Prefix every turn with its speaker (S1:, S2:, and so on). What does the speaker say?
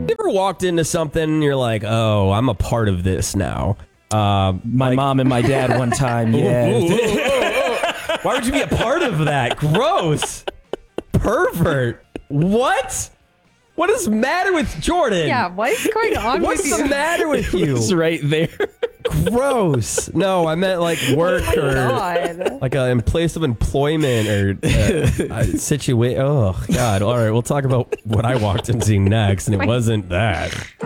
S1: You ever walked into something and you're like, oh, I'm a part of this now?
S2: My mom and my dad one time, yeah.
S1: Why would you be a part of that? Gross. Pervert. What? What is the matter with Jordan?
S3: Yeah, what is going on with you?
S1: What's the matter with you?
S2: It's right there.
S1: Gross. No, I meant like work or
S3: God.
S1: like in place of employment or situation. Oh, God. All right, we'll talk about what I walked into next, and it wasn't that.